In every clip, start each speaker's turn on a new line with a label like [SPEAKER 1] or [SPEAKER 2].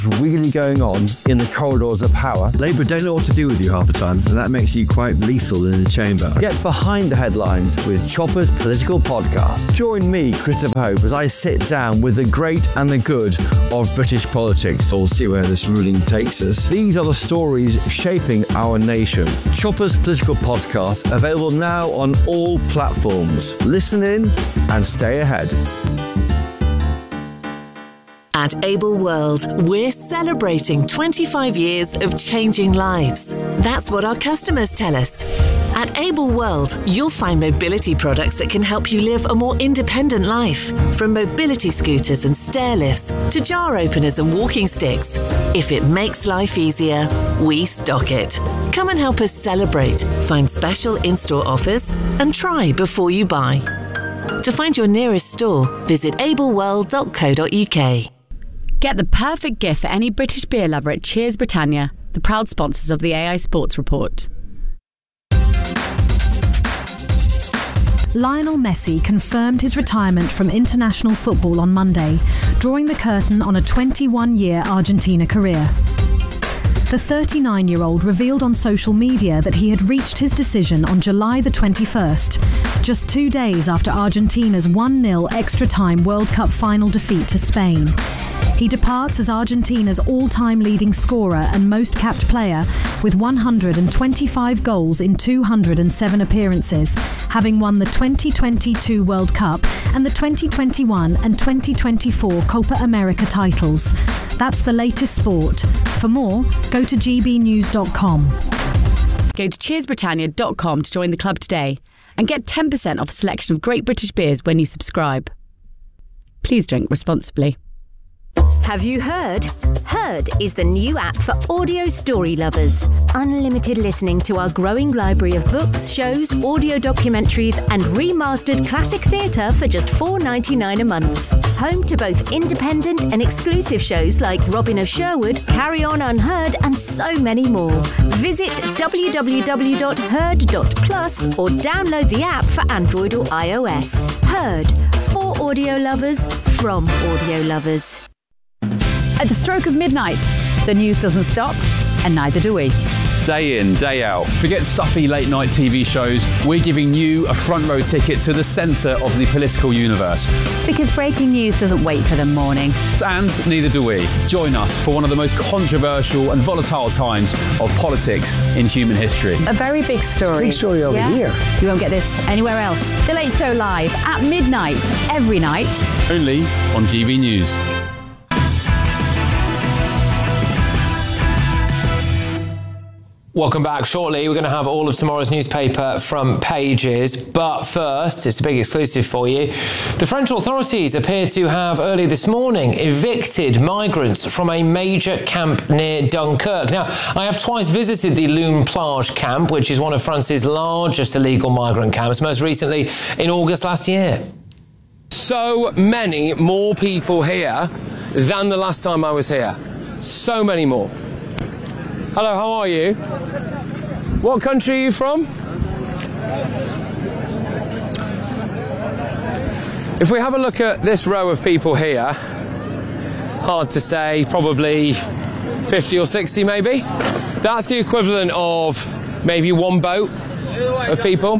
[SPEAKER 1] really going on in the corridors of power.
[SPEAKER 2] Labour don't know what to do with you half the time, and that makes you quite lethal in the chamber.
[SPEAKER 1] Get behind the headlines with Chopper's Political Podcast. Join me, Christopher Hope, as I sit down with the great and the good of British politics.
[SPEAKER 2] We'll see where this ruling takes us.
[SPEAKER 1] These are the stories shaping our nation. Chopper's Political Podcast, available now on all platforms. Listen in and stay ahead.
[SPEAKER 3] At Able World, we're celebrating 25 years of changing lives. That's what our customers tell us. At Able World, you'll find mobility products that can help you live a more independent life. From mobility scooters and stair lifts to jar openers and walking sticks. If it makes life easier, we stock it. Come and help us celebrate, find special in-store offers, and try before you buy. To find your nearest store, visit ableworld.co.uk.
[SPEAKER 4] Get the perfect gift for any British beer lover at Cheers Britannia, the proud sponsors of the AI Sports Report.
[SPEAKER 5] Lionel Messi confirmed his retirement from international football on Monday, drawing the curtain on a 21-year Argentina career. The 39-year-old revealed on social media that he had reached his decision on July the 21st, just 2 days after Argentina's 1-0 extra-time World Cup final defeat to Spain. He departs as Argentina's all-time leading scorer and most capped player with 125 goals in 207 appearances, having won the 2022 World Cup and the 2021 and 2024 Copa America titles. That's the latest sport. For more, go to gbnews.com.
[SPEAKER 4] Go to cheersbritannia.com to join the club today and get 10% off a selection of great British beers when you subscribe. Please drink responsibly.
[SPEAKER 6] Have you heard? Heard is the new app for audio story lovers. Unlimited listening to our growing library of books, shows, audio documentaries and remastered classic theatre for just $4.99 a month. Home to both independent and exclusive shows like Robin of Sherwood, Carry On Unheard and so many more. Visit www.heard.plus or download the app for Android or iOS. Heard. For audio lovers, from audio lovers.
[SPEAKER 4] At the stroke of midnight, the news doesn't stop, and neither do we.
[SPEAKER 7] Day in, day out. Forget stuffy late-night TV shows. We're giving you a front-row ticket to the centre of the political universe.
[SPEAKER 4] Because breaking news doesn't wait for the morning.
[SPEAKER 7] And neither do we. Join us for one of the most controversial and volatile times of politics in human history.
[SPEAKER 4] A very big story.
[SPEAKER 8] Big story over here.
[SPEAKER 4] You won't get this anywhere else. The Late Show live at midnight, every night.
[SPEAKER 7] Only on GB News.
[SPEAKER 9] Welcome back. Shortly, we're going to have all of tomorrow's newspaper front pages. But first, it's a big exclusive for you. The French authorities appear to have, early this morning, evicted migrants from a major camp near Dunkirk. Now, I have twice visited the Lune Plage camp, which is one of France's largest illegal migrant camps, most recently in August last year.
[SPEAKER 10] So many more people here than the last time I was here. So many more. Hello, how are you? What country are you from? If we have a look at this row of people here, hard to say, probably 50 or 60 maybe. That's the equivalent of maybe one boat of people.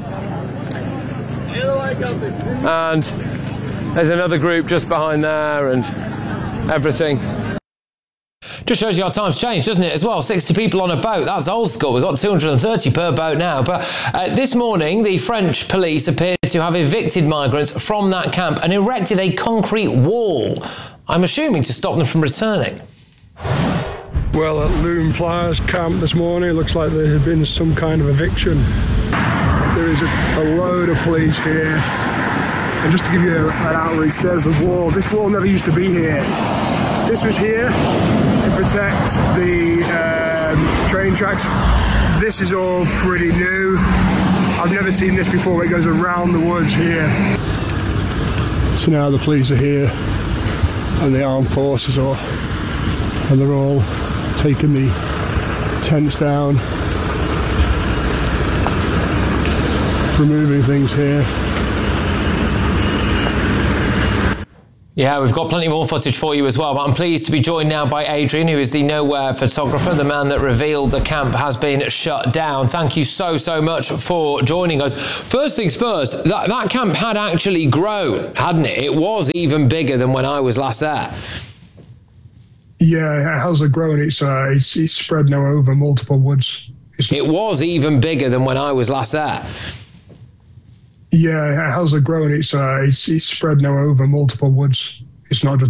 [SPEAKER 10] And there's another group just behind there and everything.
[SPEAKER 9] Just shows you how times changed, doesn't it, as well? 60 people on a boat, that's old school. We've got 230 per boat now. But this morning, the French police appear to have evicted migrants from that camp and erected a concrete wall, I'm assuming to stop them from returning.
[SPEAKER 11] Well, at Lune Plage camp this morning, it looks like there has been some kind of eviction. There is a load of police here. And just to give you an outreach, there's the wall. This wall never used to be here. This was here to protect the train tracks. This is all pretty new. I've never seen this before. It goes around the woods here. So now the police are here and the armed forces are, and they're all taking the tents down, removing things here.
[SPEAKER 9] Yeah, we've got plenty more footage for you as well, but I'm pleased to be joined now by Adrian, who is the Nowhere photographer, the man that revealed the camp has been shut down. Thank you so much for joining us. First things first, that camp had actually grown, hadn't it? It was even bigger than when I was last there.
[SPEAKER 11] Yeah, it has grown. It's spread now over multiple woods.
[SPEAKER 9] It was even bigger than when I was last there.
[SPEAKER 11] Yeah, it has grown. It's spread now over multiple woods. It's not just